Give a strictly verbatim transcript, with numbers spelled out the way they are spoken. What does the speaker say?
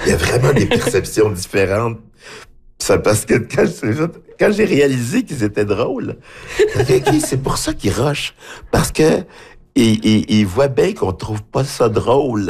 Il y a vraiment des perceptions différentes. Ça, parce que quand, je- quand j'ai réalisé qu'ils étaient drôles, j'ai dit, OK, c'est pour ça qu'ils rushent. Parce que ils, ils, ils voient bien qu'on trouve pas ça drôle.